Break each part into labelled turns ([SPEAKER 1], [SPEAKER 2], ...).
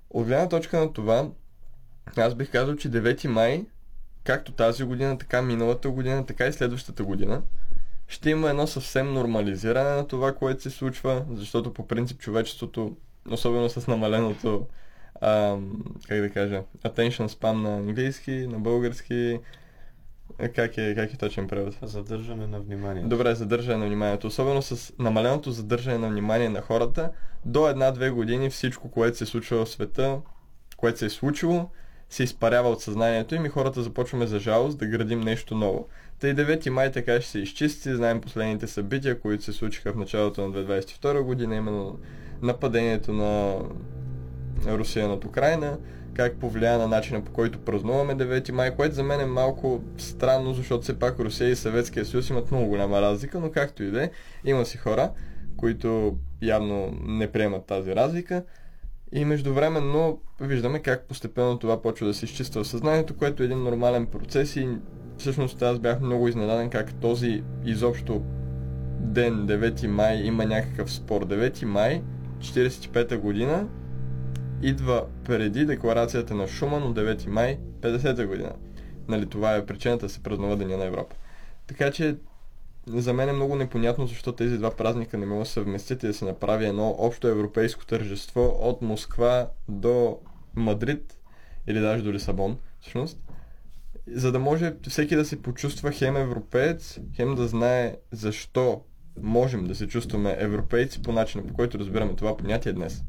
[SPEAKER 1] От гледна точка на това, аз бих казал, че 9 май, както тази година, така миналата година, така и следващата година, ще има едно съвсем нормализиране на това, което се случва, защото по принцип човечеството, особено с намаленото, как да кажа, attention span на английски, на български, как е точен превод?
[SPEAKER 2] Задържане на вниманието.
[SPEAKER 1] Добре, задържане на вниманието. Особено с намаленото задържане на внимание на хората, до 1-2 години всичко, което се случва в света, което се е случило, се изпарява от съзнанието им и хората започваме за жалост да градим нещо ново. Тъй 9 май така ще се изчисти, знаем последните събития, които се случиха в началото на 2022 година, именно нападението на Русия над Украйна, как повлия на начина, по който празнуваме 9 май, което за мен е малко странно, защото все пак Русия и Съветския съюз имат много голяма разлика, но както и да е, има си хора, които явно не приемат тази разлика. И междувременно виждаме как постепенно това почва да се изчиства в съзнанието, което е един нормален процес и всъщност аз бях много изненадан как този изобщо ден, 9 май, има някакъв спор. 9 май, 45-та година, идва преди декларацията на Шуман от 9 май, 50-та година. Нали, това е причината да се празнува Деня на Европа. Така че за мен е много непонятно защо тези два празника не могат да съвместят и да се направи едно общо европейско тържество от Москва до Мадрид или даже до Лисабон, всъщност, за да може всеки да се почувства хем европеец, хем да знае защо можем да се чувстваме европейци по начина, по който разбираме това понятие днес.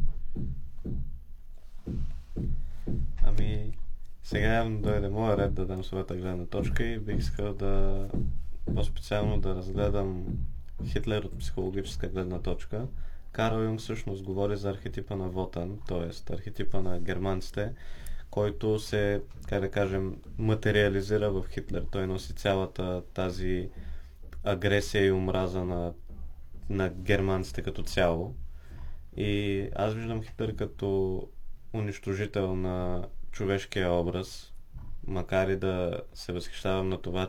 [SPEAKER 2] Ами, сега явно дойде моя ред да дам своята гледна точка и бих искал да по-специално да разгледам Хитлер от психологическа гледна точка. Карл Юнг всъщност говори за архетипа на Вотан, т.е. архетипа на германците, който се, как да кажем, материализира в Хитлер. Той носи цялата тази агресия и омраза на германците като цяло. И аз виждам Хитлер като унищожител на човешкия образ, макар и да се възхищавам на това,